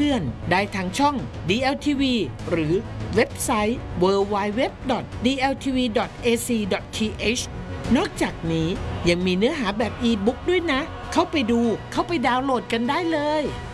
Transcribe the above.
พื่อนๆได้ทางช่อง DLTV หรือเว็บไซต์ www.dltv.ac.th นอกจากนี้ยังมีเนื้อหาแบบอีบุ๊กด้วยนะเข้าไปดูเข้าไปดาวน์โหลดกันได้เลย